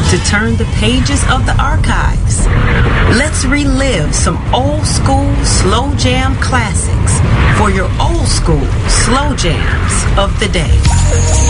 to turn the pages of the archives. Let's relive some old school slow jam classics for your old school slow jams of the day.